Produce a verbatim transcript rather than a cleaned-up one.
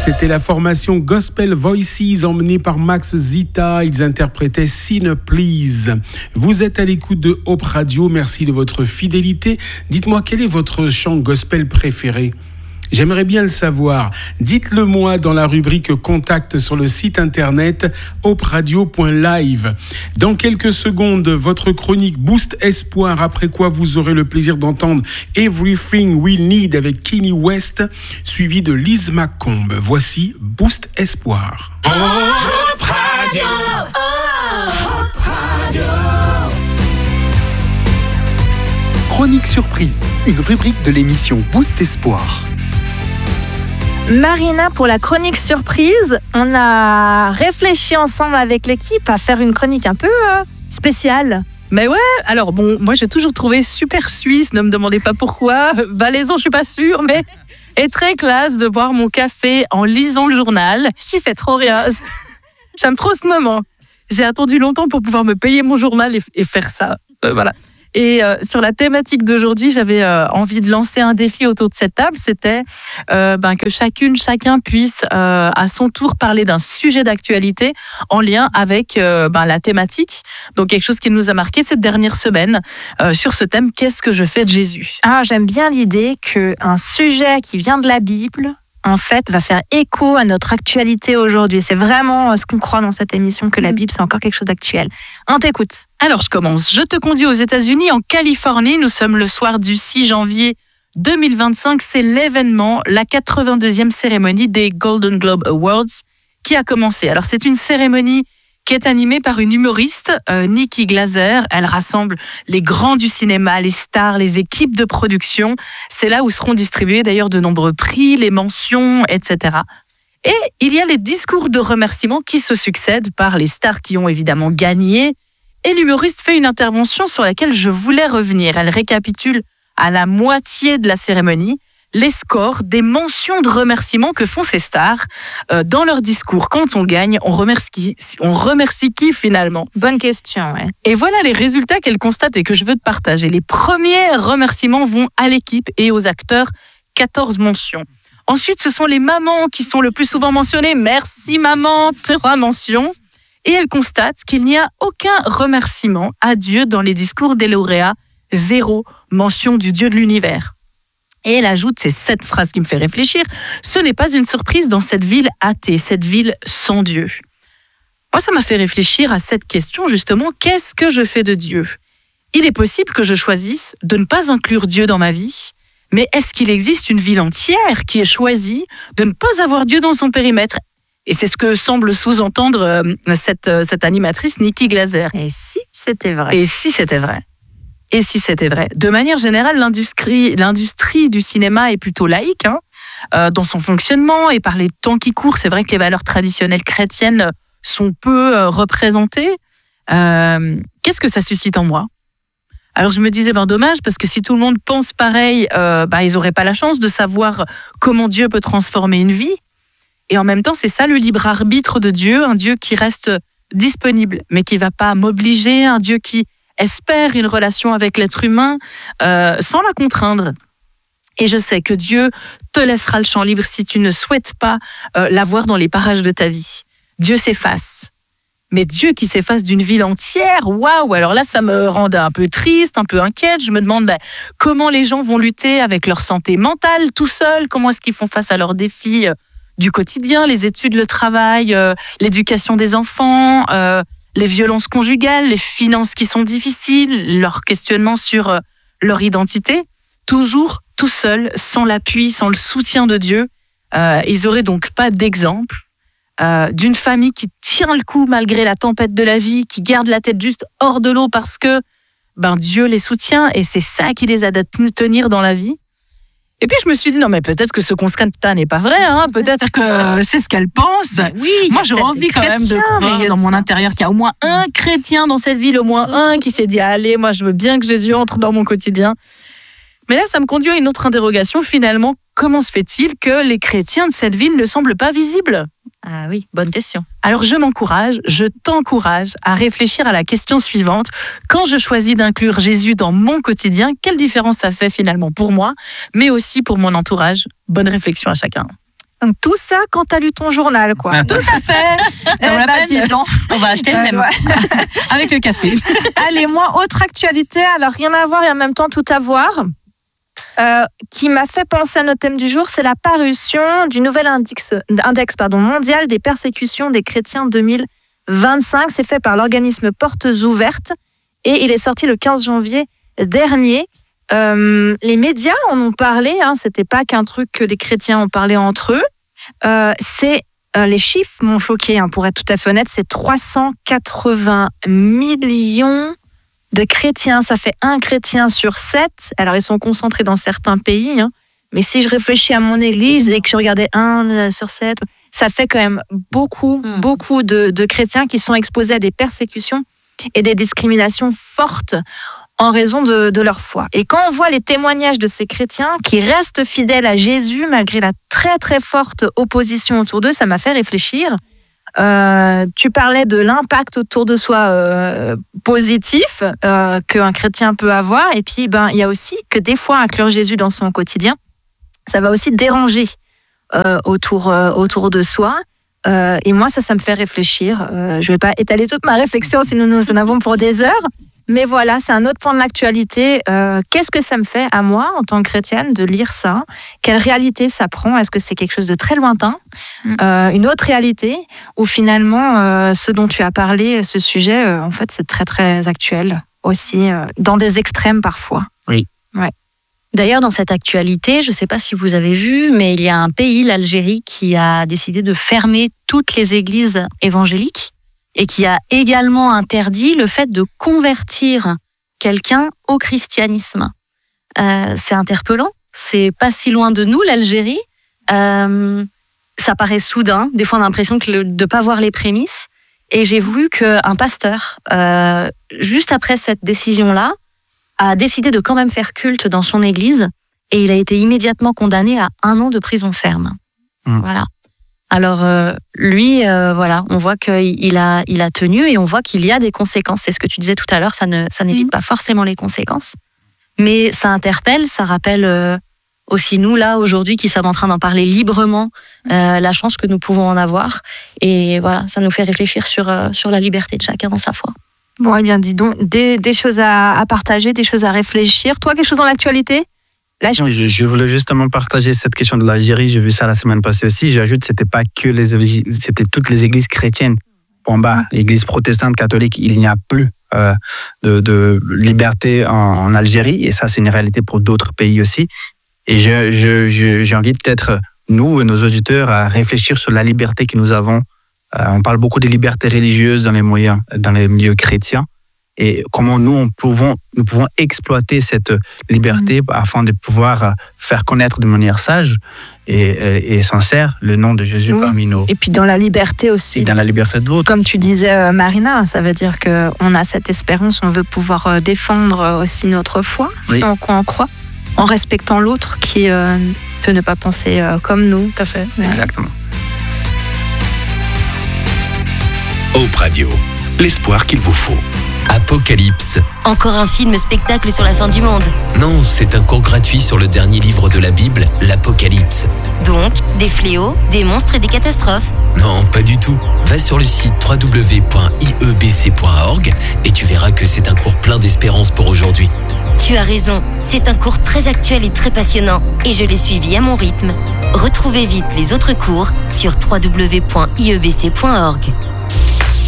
C'était la formation Gospel Voices emmenée par Max Zita. Ils interprétaient Sin Please. Vous êtes à l'écoute de Hope Radio. Merci de votre fidélité. Dites-moi, quel est votre chant gospel préféré ? J'aimerais bien le savoir. Dites-le moi dans la rubrique Contact sur le site internet hope radio point live. Dans quelques secondes, votre chronique Boost Espoir, après quoi vous aurez le plaisir d'entendre Everything We Need avec Kanye West, suivi de Liz McComb. Voici Boost Espoir. Hope Radio. Hope Radio. Chronique surprise, une rubrique de l'émission Boost Espoir. Marina, pour la chronique surprise, on a réfléchi ensemble avec l'équipe à faire une chronique un peu euh, spéciale. Mais ouais, alors bon, moi j'ai toujours trouvé super suisse, ne me demandez pas pourquoi, valaisan je suis pas sûre, mais est très classe de boire mon café en lisant le journal. J'y fais trop rien. J'aime trop ce moment. J'ai attendu longtemps pour pouvoir me payer mon journal et, et faire ça. Euh, voilà. Et euh, sur la thématique d'aujourd'hui, j'avais euh, envie de lancer un défi autour de cette table. C'était euh, ben, que chacune, chacun puisse euh, à son tour parler d'un sujet d'actualité en lien avec euh, ben, la thématique. Donc quelque chose qui nous a marqué cette dernière semaine euh, sur ce thème, qu'est-ce que je fais de Jésus ? Ah, j'aime bien l'idée qu'un sujet qui vient de la Bible, en fait, va faire écho à notre actualité aujourd'hui. C'est vraiment ce qu'on croit dans cette émission, que la Bible, c'est encore quelque chose d'actuel. On t'écoute. Alors, je commence. Je te conduis aux États-Unis, en Californie. Nous sommes le soir du six janvier deux mille vingt-cinq. C'est l'événement, la quatre-vingt-deuxième cérémonie des Golden Globe Awards qui a commencé. Alors, c'est une cérémonie qui est animée par une humoriste, euh, Nikki Glaser. Elle rassemble les grands du cinéma, les stars, les équipes de production. C'est là où seront distribués d'ailleurs de nombreux prix, les mentions, et cetera. Et il y a les discours de remerciement qui se succèdent par les stars qui ont évidemment gagné. Et l'humoriste fait une intervention sur laquelle je voulais revenir. Elle récapitule à la moitié de la cérémonie les scores des mentions de remerciement que font ces stars euh, dans leur discours. Quand on gagne, on remercie, on remercie qui finalement ? Bonne question, ouais. Et voilà les résultats qu'elle constate et que je veux te partager. Les premiers remerciements vont à l'équipe et aux acteurs, quatorze mentions. Ensuite, ce sont les mamans qui sont le plus souvent mentionnées. Merci maman, trois mentions. Et elle constate qu'il n'y a aucun remerciement à Dieu dans les discours des lauréats. Zéro mention du Dieu de l'univers. Et elle ajoute ces sept phrases qui me font réfléchir. Ce n'est pas une surprise dans cette ville athée, cette ville sans Dieu. Moi, ça m'a fait réfléchir à cette question, justement. Qu'est-ce que je fais de Dieu ? Il est possible que je choisisse de ne pas inclure Dieu dans ma vie, mais est-ce qu'il existe une ville entière qui est choisie de ne pas avoir Dieu dans son périmètre ? Et c'est ce que semble sous-entendre euh, cette, euh, cette animatrice Nikki Glaser. Et si c'était vrai ? Et si c'était vrai ? Et si c'était vrai ? De manière générale, l'industrie, l'industrie du cinéma est plutôt laïque hein, euh, dans son fonctionnement et par les temps qui courent. C'est vrai que les valeurs traditionnelles chrétiennes sont peu euh, représentées. Euh, qu'est-ce que ça suscite en moi ? Alors je me disais, ben dommage, parce que si tout le monde pense pareil, euh, ben, ils n'auraient pas la chance de savoir comment Dieu peut transformer une vie. Et en même temps, c'est ça le libre arbitre de Dieu, un Dieu qui reste disponible, mais qui ne va pas m'obliger, un Dieu qui espère une relation avec l'être humain euh, sans la contraindre. Et je sais que Dieu te laissera le champ libre si tu ne souhaites pas euh, l'avoir dans les parages de ta vie. Dieu s'efface. Mais Dieu qui s'efface d'une ville entière, waouh! Alors là, ça me rend un peu triste, un peu inquiète. Je me demande ben, comment les gens vont lutter avec leur santé mentale tout seuls. Comment est-ce qu'ils font face à leurs défis euh, du quotidien, les études, le travail, euh, l'éducation des enfants, euh, les violences conjugales, les finances qui sont difficiles, leur questionnement sur euh, leur identité, toujours tout seuls, sans l'appui, sans le soutien de Dieu. Euh, ils n'auraient donc pas d'exemple euh, d'une famille qui tient le coup malgré la tempête de la vie, qui garde la tête juste hors de l'eau parce que ben, Dieu les soutient et c'est ça qui les aide à tenir dans la vie. Et puis je me suis dit, non mais peut-être que ce constat n'est pas vrai, hein. Peut-être que c'est ce qu'elle pense. Oui, moi j'aurais envie quand même de croire dans mon intérieur qu'il y a au moins un chrétien dans cette ville, au moins un qui s'est dit, allez, moi je veux bien que Jésus entre dans mon quotidien. Mais là ça me conduit à une autre interrogation, finalement, comment se fait-il que les chrétiens de cette ville ne semblent pas visibles ? Ah oui, bonne question. Alors je m'encourage, je t'encourage à réfléchir à la question suivante. Quand je choisis d'inclure Jésus dans mon quotidien, quelle différence ça fait finalement pour moi, mais aussi pour mon entourage ? Bonne réflexion à chacun. Donc tout ça quand t'as lu ton journal, quoi. Ah, tout à fait. Ça vaut la peine. Dis donc. On va acheter le même. Ouais. Avec le café. Allez, moi, autre actualité, alors rien à voir et en même temps tout à voir, euh, qui m'a fait penser à notre thème du jour, c'est la parution du nouvel index, index pardon, mondial des persécutions des chrétiens deux mille vingt-cinq. C'est fait par l'organisme Portes Ouvertes et il est sorti le quinze janvier dernier. Euh, les médias en ont parlé, hein, c'était pas qu'un truc que les chrétiens ont parlé entre eux. Euh, c'est euh, les chiffres m'ont choqué, hein, pour être tout à fait honnête, c'est trois cent quatre-vingts millions de chrétiens. Ça fait un chrétien sur sept. Alors ils sont concentrés dans certains pays, hein, mais si je réfléchis à mon église et que je regardais un sur sept, ça fait quand même beaucoup, mmh. beaucoup de, de chrétiens qui sont exposés à des persécutions et des discriminations fortes en raison de, de leur foi. Et quand on voit les témoignages de ces chrétiens qui restent fidèles à Jésus malgré la très très forte opposition autour d'eux, ça m'a fait réfléchir. Euh, tu parlais de l'impact autour de soi euh, positif euh, qu'un chrétien peut avoir, et puis ben il y a aussi que des fois inclure Jésus dans son quotidien, ça va aussi déranger euh, autour euh, autour de soi. Euh, et moi ça ça me fait réfléchir. Euh, je vais pas étaler toute ma réflexion sinon nous en avons pour des heures. Mais voilà, c'est un autre point de l'actualité. Euh, qu'est-ce que ça me fait à moi, en tant que chrétienne, de lire ça ? Quelle réalité ça prend ? Est-ce que c'est quelque chose de très lointain ? mmh. euh, Une autre réalité ? Ou finalement, euh, ce dont tu as parlé, ce sujet, euh, en fait, c'est très, très actuel aussi, euh, dans des extrêmes parfois. Oui. Ouais. D'ailleurs, dans cette actualité, je ne sais pas si vous avez vu, mais il y a un pays, l'Algérie, qui a décidé de fermer toutes les églises évangéliques et qui a également interdit le fait de convertir quelqu'un au christianisme. Euh, c'est interpellant, c'est pas si loin de nous, l'Algérie. Euh, ça paraît soudain, des fois on a l'impression que le, de ne pas voir les prémices. Et j'ai vu qu'un pasteur, euh, juste après cette décision-là, a décidé de quand même faire culte dans son église et il a été immédiatement condamné à un an de prison ferme. Mmh. Voilà. Alors euh, lui, euh, voilà, on voit qu'il a, il a tenu et on voit qu'il y a des conséquences. C'est ce que tu disais tout à l'heure, ça, ne, ça n'évite mmh. pas forcément les conséquences. Mais ça interpelle, ça rappelle euh, aussi nous, là, aujourd'hui, qui sommes en train d'en parler librement, euh, la chance que nous pouvons en avoir. Et voilà, ça nous fait réfléchir sur, euh, sur la liberté de chacun dans sa foi. Bon, eh bien, dis donc, des, des choses à, à partager, des choses à réfléchir. Toi, quelque chose dans l'actualité ? Là, je... Je, je voulais justement partager cette question de l'Algérie. J'ai vu ça la semaine passée aussi. J'ajoute, c'était pas que les églises, c'était toutes les églises chrétiennes. En bas, l'église protestante, catholique, il n'y a plus euh, de, de liberté en, en Algérie. Et ça, c'est une réalité pour d'autres pays aussi. Et je, je, je, j'invite peut-être nous et nos auditeurs à réfléchir sur la liberté que nous avons. Euh, on parle beaucoup des libertés religieuses dans les moyens, dans les milieux chrétiens. Et comment nous, on pouvons, nous pouvons exploiter cette liberté mmh. afin de pouvoir faire connaître de manière sage et, et, et sincère le nom de Jésus oui. parmi nous. Et puis dans la liberté aussi. Et dans la liberté de l'autre. Comme tu disais, Marina, ça veut dire qu'on a cette espérance, on veut pouvoir défendre aussi notre foi, oui. si on, on croit, en respectant l'autre qui euh, peut ne pas penser euh, comme nous. Tout à fait. Ouais. Exactement. Hope Radio, l'espoir qu'il vous faut. Apocalypse. Encore un film spectacle sur la fin du monde. Non, c'est un cours gratuit sur le dernier livre de la Bible, l'Apocalypse. Donc, des fléaux, des monstres et des catastrophes. Non, pas du tout. Va sur le site w w w point i e b c point org et tu verras que c'est un cours plein d'espérance pour aujourd'hui. Tu as raison, c'est un cours très actuel et très passionnant et je l'ai suivi à mon rythme. Retrouvez vite les autres cours sur w w w point i e b c point org.